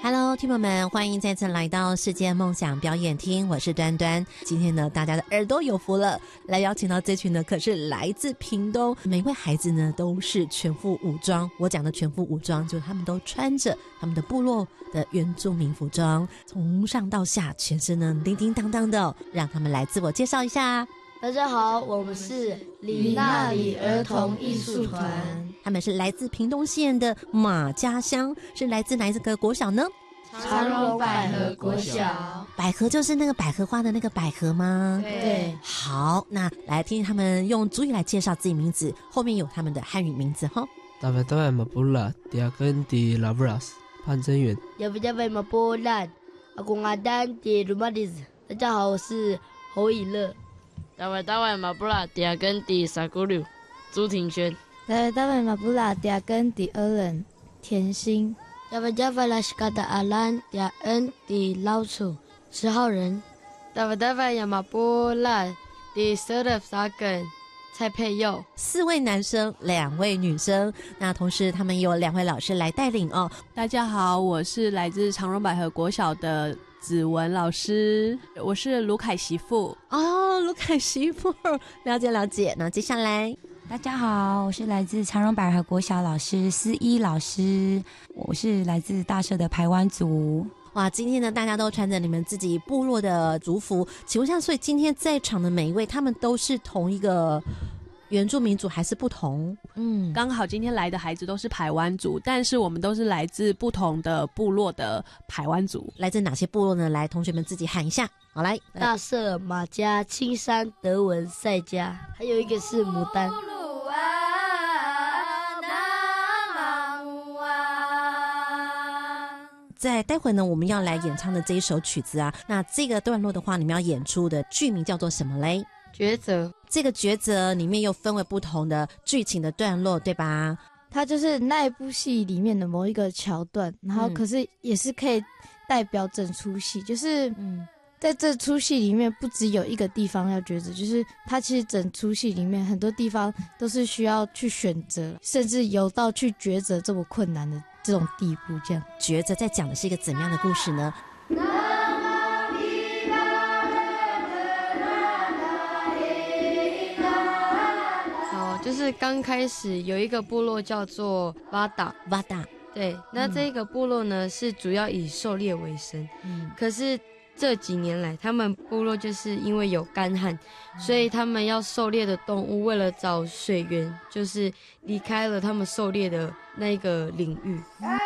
Hello， 听众们，欢迎再次来到世界梦想表演厅，我是端端。今天呢，大家的耳朵有福了，来邀请到这群呢，可是来自屏东，每位孩子呢都是全副武装。我讲的全副武装，就是他们都穿着他们的部落的原住民服装，从上到下，全身呢叮叮当当的，让他们来自我介绍一下。 大家好，我们是里那里儿童艺术团， 他们是来自屏东县的马家乡，是来自哪一个国小呢？ 长荣百合国小。 百合就是那个百合花的那个百合吗？ 对。 好，那来听他们用族语来介绍自己名字，后面有他们的汉语名字哈。 大家都马布拉，第二根di Labras 潘真源。 大马布拉，我阿丹di Rumadis。大家好，我是侯以乐。 大卫马布拉，第二根di Sagulu 朱庭轩。 大卫马布拉，第二根di Ellen 甜心。 Java la shkada alan dia en di 老楚10号人。 Dava ya mapula di serve sagan 蔡佩佑。 4位男生2位女生，那同时他们有2位老师来带领哦。 大家好，我是来自长荣百合国小的子文老师，我是卢凯媳妇。 哦，卢凯媳妇，了解了解。那接下来大家好，我是来自长荣百合国小老师思依老师，我是来自大社的排湾族。 哇，今天呢，大家都穿着你们自己部落的族服，请问一下，所以今天在场的每一位，他们都是同一个原住民族还是不同？ 刚好今天来的孩子都是排湾族，但是我们都是来自不同的部落的排湾族。 来自哪些部落呢？来，同学们自己喊一下。好，来， 大社、马家、青山、德文、赛家，还有一个是牡丹。 在待会呢，我们要来演唱的这一首曲子啊，那这个段落的话，你们要演出的剧名叫做什么嘞？ 抉择。 这个抉择里面又分为不同的剧情的段落，对吧？ 它就是那一部戏里面的某一个桥段，然后可是也是可以代表整出戏，就是在这出戏里面不只有一个地方要抉择，就是它其实整出戏里面很多地方都是需要去选择，甚至有到去抉择这么困难的这种地步。这样抉择在讲的是一个怎么样的故事呢？ 就是刚开始有一个部落叫做瓦达，对，那这个部落呢是主要以狩猎为生，可是这几年来他们部落就是因为有干旱，所以他们要狩猎的动物为了找水源，就是离开了他们狩猎的那个领域。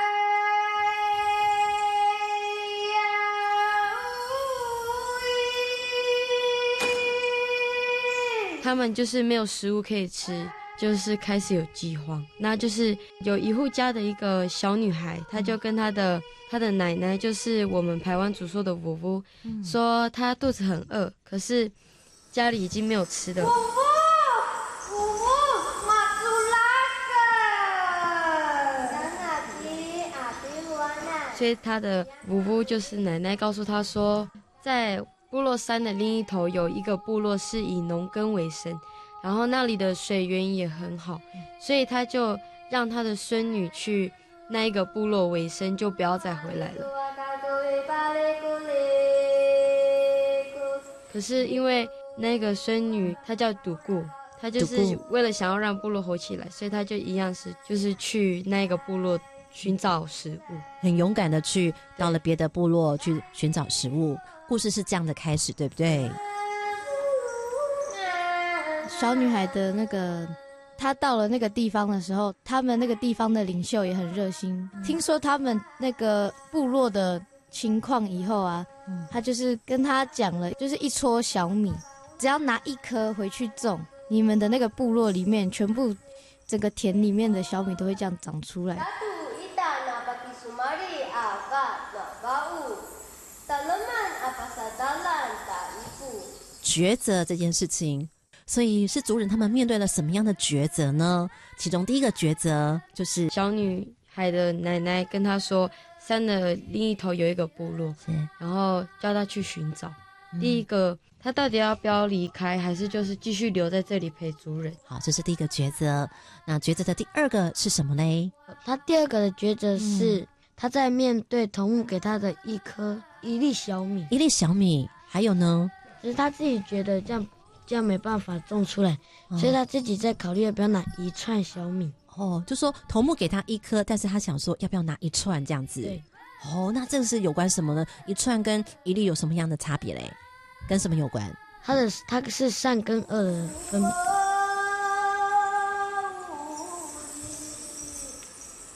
他们就是没有食物可以吃，就是开始有饥荒。那就是有一户家的一个小女孩，她就跟她的奶奶，就是我们排湾族说的伯父，说她肚子很饿，可是家里已经没有吃的。所以她的伯父就是奶奶告诉她说，在部落山的另一头有一个部落是以农耕为生，然后那里的水源也很好，所以他就让他的孙女去那一个部落为生，就不要再回来了。可是因为那个孙女她叫独固，她就是为了想要让部落活起来，所以她就一样是就是去那个部落寻找食物， 很勇敢的去到了别的部落去寻找食物。故事是这样的开始，对不对？ 小女孩的那个，她到了那个地方的时候，他们那个地方的领袖也很热心。听说他们那个部落的情况以后啊，他就是跟他讲了，就是一撮小米，只要拿1颗回去种，你们的那个部落里面全部整个田里面的小米都会这样长出来。 抉择这件事情，所以是族人他们面对了什么样的抉择呢？其中第一个抉择就是小女孩的奶奶跟她说，山的另一头有一个部落，然后叫她去寻找。第一个，她到底要不要离开，还是就是继续留在这里陪族人？ 好，这是第一个抉择。那抉择的第二个是什么嘞？ 她第二个的抉择是， 他在面对头目给他的一粒小米， 一粒小米，还有呢？ 就是他自己觉得这样没办法种出来，所以他自己在考虑要不要拿一串小米。 哦，就说头目给他一颗，但是他想说要不要拿一串这样子。 对。 哦，那这个是有关什么呢？一串跟一粒有什么样的差别嘞？跟什么有关？ 它是善跟恶的分